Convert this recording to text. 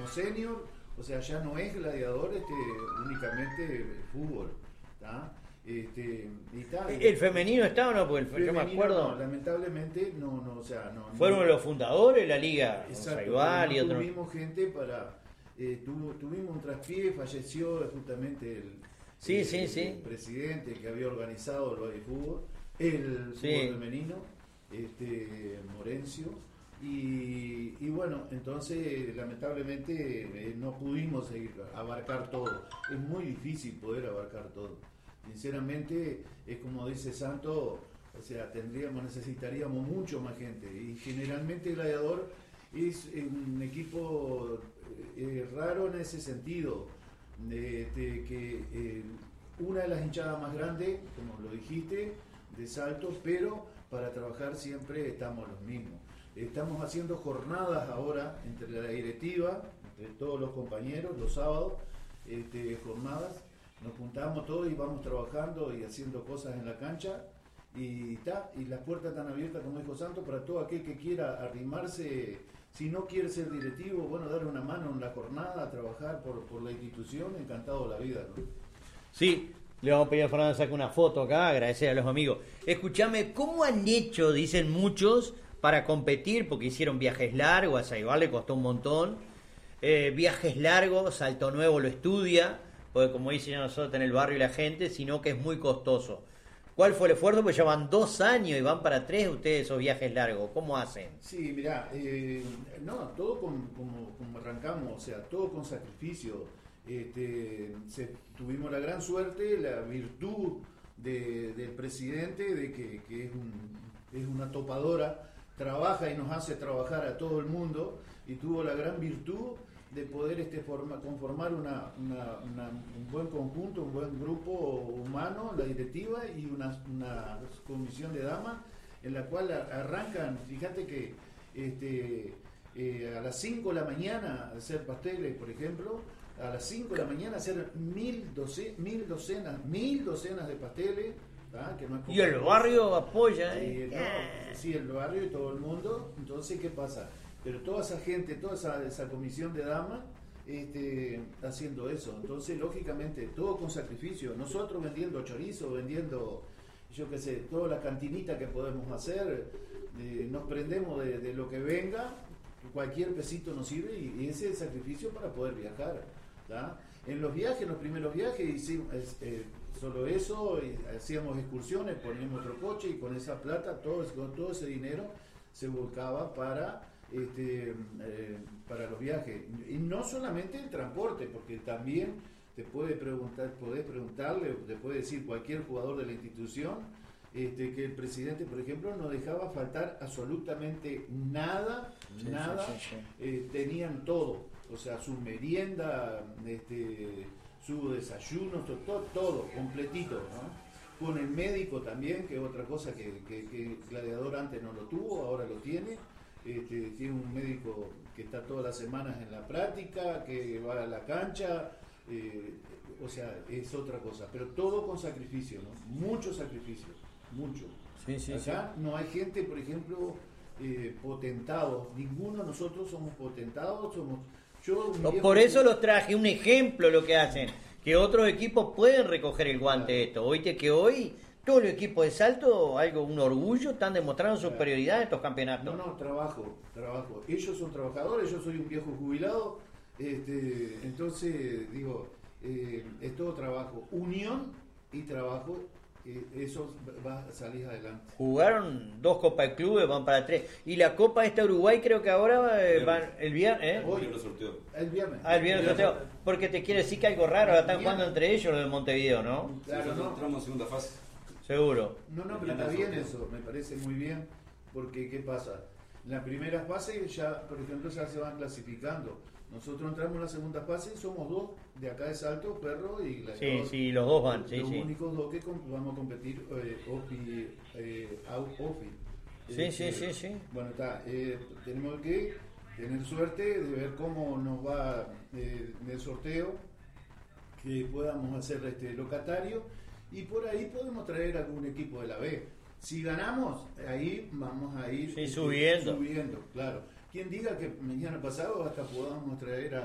como senior, o sea, ya no es Gladiador únicamente fútbol, ¿tá? Y tal. ¿El femenino está o no? Porque yo me Femenino, acuerdo. no, lamentablemente no, o sea, no. Fueron los fundadores de la liga. Exacto, Saibal y no otros. tuvimos gente para. Tuvimos un traspié, falleció justamente el presidente que había organizado el fútbol, el fútbol femenino, Morencio. Y bueno, entonces lamentablemente no pudimos abarcar todo. Es muy difícil poder abarcar todo. Sinceramente, es como dice Santo, o sea, necesitaríamos mucho más gente. Y generalmente Gladiador es un equipo raro en ese sentido, que una de las hinchadas más grandes, como lo dijiste, de Salto, pero para trabajar siempre estamos los mismos. Estamos haciendo jornadas ahora entre la directiva, entre todos los compañeros, los sábados, jornadas, nos juntamos todos y vamos trabajando y haciendo cosas en la cancha y las puertas están abiertas, como dijo Santos, para todo aquel que quiera arrimarse, si no quiere ser directivo, bueno, darle una mano en la jornada, trabajar por la institución, encantado de la vida, ¿no? Sí, le vamos a pedir a Fernando que saque una foto acá, agradecer a los amigos. Escúchame, ¿cómo han hecho, dicen muchos, para competir? Porque hicieron viajes largos, a Saibal le costó un montón. Viajes largos, Salto Nuevo lo estudia, porque como dicen ya nosotros en el barrio y la gente, sino que es muy costoso. ¿Cuál fue el esfuerzo? Pues ya van 2 años y van para 3 ustedes esos viajes largos. ¿Cómo hacen? Sí, mirá, todo como arrancamos, o sea, todo con sacrificio. Tuvimos la gran suerte, la virtud del presidente, de que es una topadora, trabaja y nos hace trabajar a todo el mundo, y tuvo la gran virtud de poder conformar un buen conjunto, un buen grupo humano, la directiva y una comisión de damas, en la cual arrancan, fíjate que a las 5 de la mañana hacer pasteles, por ejemplo, a las 5 de la mañana hacer 1000 docenas de pasteles, que no es y el barrio apoya, sí, el barrio y todo el mundo. Entonces, ¿qué pasa? Pero toda esa gente, toda esa comisión de damas haciendo eso. Entonces, lógicamente, todo con sacrificio. Nosotros vendiendo chorizo, vendiendo, yo qué sé, toda la cantinita que podemos hacer, nos prendemos de lo que venga, cualquier pesito nos sirve, y ese es el sacrificio para poder viajar, ¿tá? En los primeros viajes hicimos solo eso, hacíamos excursiones, poníamos otro coche y con esa plata, todo ese dinero se volcaba para los viajes. Y no solamente el transporte, porque también podés preguntarle, te puede decir cualquier jugador de la institución, que el presidente, por ejemplo, no dejaba faltar absolutamente nada, tenían todo, o sea, su merienda, su desayuno, todo completito, ¿no? Con el médico también, que es otra cosa que Gladiador antes no lo tuvo, ahora lo tiene. Tiene un médico que está todas las semanas en la práctica, que va a la cancha, o sea, es otra cosa, pero todo con sacrificio, ¿no? Mucho sacrificio, mucho. Acá no hay gente, por ejemplo, potentados, ninguno de nosotros somos potentados, por eso los traje un ejemplo lo que hacen, que otros equipos pueden recoger el guante de esto. Oíste que hoy todos los equipos de Salto, un orgullo, están demostrando superioridad en estos campeonatos. No, trabajo. Ellos son trabajadores, yo soy un viejo jubilado, entonces digo, es todo trabajo, unión y trabajo, eso va a salir adelante. Jugaron 2 Copas de Clubes, van para 3. Y la Copa Uruguay creo que ahora van el viernes. Hoy sorteo. El viernes. El viernes sorteo. Porque te quiere decir que algo raro, ahora están jugando entre ellos los de Montevideo, ¿no? Claro, no. Entramos en segunda fase. Seguro. No, pero está bien eso, me parece muy bien, porque ¿qué pasa? En la primera fase ya, por ejemplo, ya se van clasificando. Nosotros entramos en la segunda fase, somos 2 de acá de Salto, Perro y Gladiador. Sí, los 2 van, los únicos 2 que vamos a competir, OFI. Sí. Bueno, tenemos que tener suerte de ver cómo nos va el sorteo, que podamos hacer locatario, y por ahí podemos traer algún equipo de la B. Si ganamos, ahí vamos a ir subiendo, claro. Quien diga que mañana pasado hasta podamos traer a